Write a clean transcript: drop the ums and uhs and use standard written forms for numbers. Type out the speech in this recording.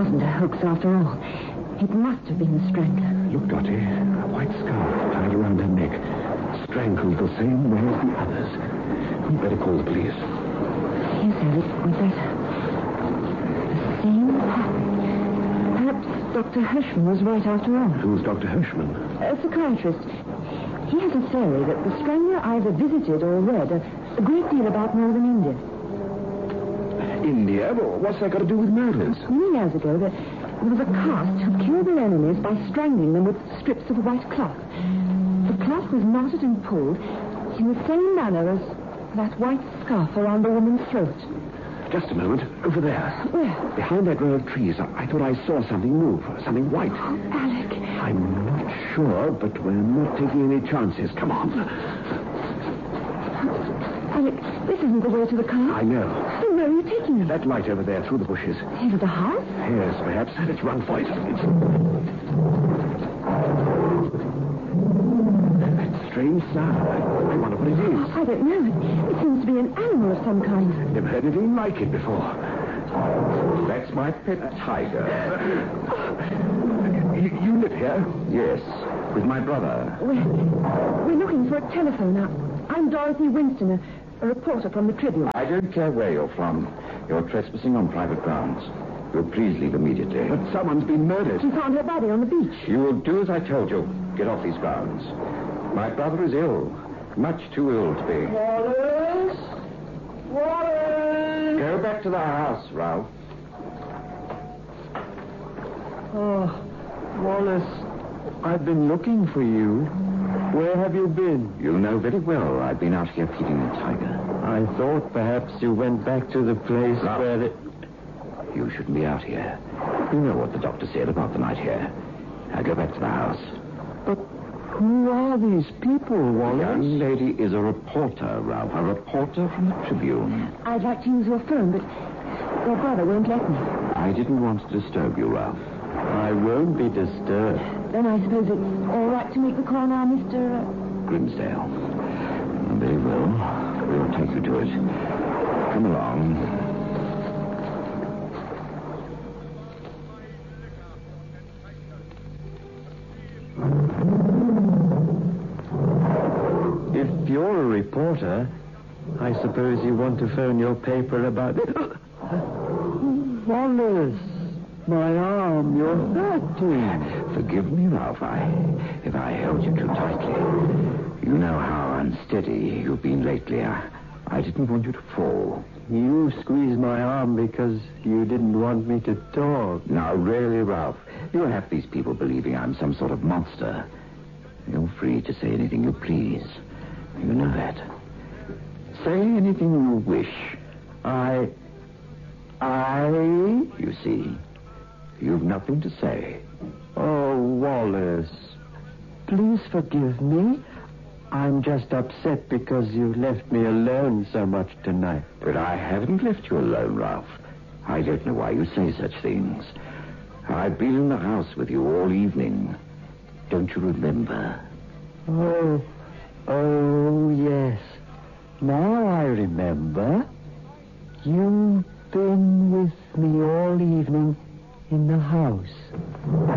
wasn't a hoax after all. It must have been the strangler. Look, Dottie, a white scarf tied around her neck, strangled the same way as the others. We'd better call the police. Yes, Eric, we'd better. The same pattern. Perhaps Dr. Hirschman was right after all. Who's Dr. Hirschman? A psychiatrist. He has a theory that the strangler either visited or read a great deal about northern India. India? Well, what's that got to do with murders? Many years ago, there was a caste who killed their enemies by strangling them with strips of white cloth. The cloth was knotted and pulled in the same manner as that white scarf around the woman's throat. Just a moment. Over there. Where? Behind that row of trees. I thought I saw something move. Something white. Oh, Alec. I'm not sure, but we're not taking any chances. Come on. Alec, this isn't the way to the car. I know. Then where are you taking me? That light over there, through the bushes. Into the house? Yes, perhaps. Let's run for it. That strange sound. I wonder what it is. I don't know. It seems to be an animal of some kind. Never heard anything like it before. That's my pet tiger. You live here? Yes, with my brother. We're looking for a telephone app. I'm Dorothy Winston, a reporter from the Tribune. I don't care where you're from. You're trespassing on private grounds. You'll please leave immediately. But someone's been murdered. She found her body on the beach. You will do as I told you. Get off these grounds. My brother is ill. Much too ill to be. Wallace! Wallace! Go back to the house, Ralph. Oh, Wallace, I've been looking for you. Where have you been? You know very well I've been out here feeding the tiger. I thought perhaps you went back to the place Ralph. where the... You shouldn't be out here. You know what the doctor said about the night here. Now go back to the house. But who are these people, The Wallace? young lady is a reporter, Ralph. A reporter from the Tribune. I'd like to use your phone, but your brother won't let me. I didn't want to disturb you, Ralph. I won't be disturbed. Then I suppose it's all right to make the call now, Mr. Grimsdale. Very well. We'll take you to it. Come along. If you're a reporter, I suppose you want to phone your paper about... Wallace, my arm, you're hurting. Forgive me, Ralph, if I held you too tightly. You know how unsteady you've been lately. I didn't want you to fall. You squeezed my arm because you didn't want me to talk. Now, really, Ralph, you have these people believing I'm some sort of monster. You're free to say anything you please. You know that. Say anything you wish. I... You see, you've nothing to say. Oh, Wallace, please forgive me. I'm just upset because you left me alone so much tonight. But I haven't left you alone, Ralph. I don't know why you say such things. I've been in the house with you all evening. Don't you remember? Oh, yes. Now I remember. You've been with me all evening in the house.